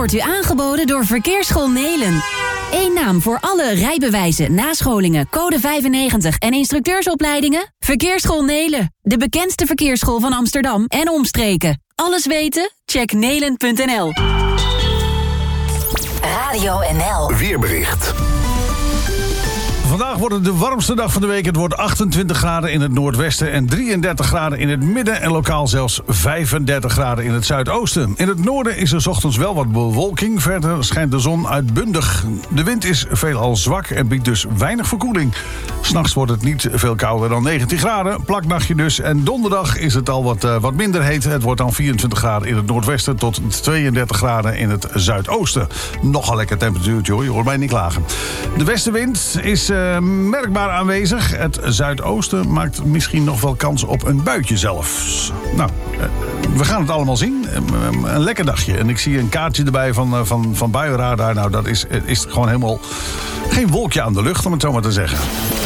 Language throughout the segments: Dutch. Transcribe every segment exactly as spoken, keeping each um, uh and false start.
wordt u aangeboden door Verkeersschool Nelen. Eén naam voor alle rijbewijzen, nascholingen, code vijfennegentig en instructeursopleidingen? Verkeersschool Nelen, de bekendste verkeersschool van Amsterdam en omstreken. Alles weten? Check nelen punt n l. Radio N L. Weerbericht. Vandaag wordt het de warmste dag van de week. Het wordt achtentwintig graden in het noordwesten en drieëndertig graden in het midden... en lokaal zelfs vijfendertig graden in het zuidoosten. In het noorden is er 's ochtends wel wat bewolking. Verder schijnt de zon uitbundig. De wind is veelal zwak en biedt dus weinig verkoeling. 'S Nachts wordt het niet veel kouder dan negentien graden. Plaknachtje dus. En donderdag is het al wat, uh, wat minder heet. Het wordt dan vierentwintig graden in het noordwesten tot tweeëndertig graden in het zuidoosten. Nogal lekker temperatuurtje hoor, je hoort mij niet klagen. De westenwind is... Uh, merkbaar aanwezig. Het zuidoosten maakt misschien nog wel kans op een buitje zelfs. Nou, we gaan het allemaal zien. Een lekker dagje. En ik zie een kaartje erbij van, van, van Buienradar. Nou, dat is, is gewoon helemaal geen wolkje aan de lucht, om het zo maar te zeggen.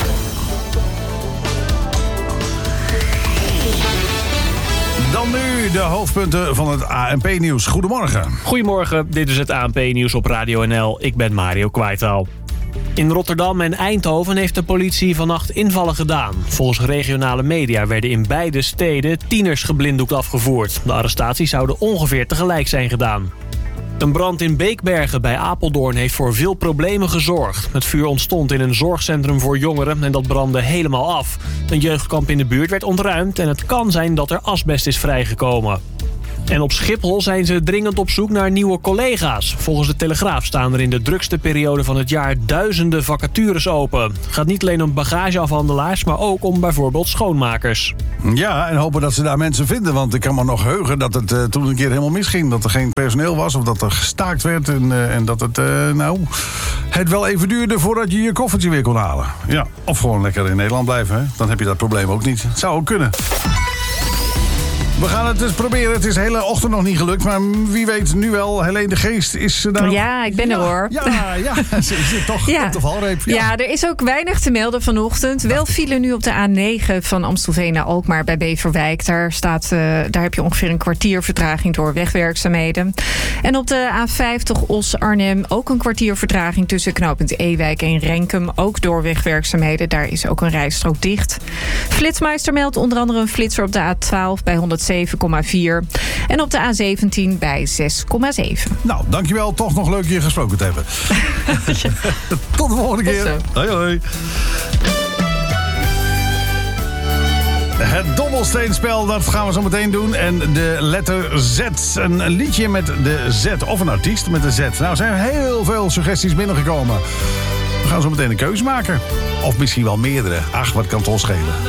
Dan nu de hoofdpunten van het A N P-nieuws. Goedemorgen. Goedemorgen, dit is het A N P-nieuws op Radio N L. Ik ben Mario Kwaitaal. In Rotterdam en Eindhoven heeft de politie vannacht invallen gedaan. Volgens regionale media werden in beide steden tieners geblinddoekt afgevoerd. De arrestaties zouden ongeveer tegelijk zijn gedaan. Een brand in Beekbergen bij Apeldoorn heeft voor veel problemen gezorgd. Het vuur ontstond in een zorgcentrum voor jongeren en dat brandde helemaal af. Een jeugdkamp in de buurt werd ontruimd en het kan zijn dat er asbest is vrijgekomen. En op Schiphol zijn ze dringend op zoek naar nieuwe collega's. Volgens de Telegraaf staan er in de drukste periode van het jaar duizenden vacatures open. Het gaat niet alleen om bagageafhandelaars, maar ook om bijvoorbeeld schoonmakers. Ja, en hopen dat ze daar mensen vinden. Want ik kan me nog heugen dat het uh, toen een keer helemaal misging. Dat er geen personeel was of dat er gestaakt werd. En, uh, en dat het, uh, nou, het wel even duurde voordat je je koffertje weer kon halen. Ja, of gewoon lekker in Nederland blijven. Hè? Dan heb je dat probleem ook niet. Het zou ook kunnen. We gaan het eens proberen. Het is de hele ochtend nog niet gelukt. Maar wie weet nu wel. Helene de Geest is er nou... Ja, ik ben ja, er hoor. Ja, ja. Ze zit toch ja. op de valreep. Ja. ja, er is ook weinig te melden vanochtend. Wel vielen nu op de A negen van Amstelveen naar Alkmaar bij Beverwijk. Daar, staat, uh, daar heb je ongeveer een kwartier vertraging door wegwerkzaamheden. En op de A vijftig Os-Arnhem ook een kwartier vertraging tussen knooppunt Ewijk en Renkum. Ook door wegwerkzaamheden. Daar is ook een rijstrook dicht. Flitsmeister meldt onder andere een flitser op de A twaalf bij honderdzeven komma vier. En op de A zeventien bij zes komma zeven. Nou, dankjewel. Toch nog leuk je gesproken te hebben. Tot de volgende keer. Hoi, hoi. Het dobbelsteenspel, dat gaan we zo meteen doen. En de letter Z. Een liedje met de Z. Of een artiest met de Z. Nou, er zijn heel veel suggesties binnengekomen. We gaan zo meteen een keuze maken. Of misschien wel meerdere. Ach, wat kan het ons schelen.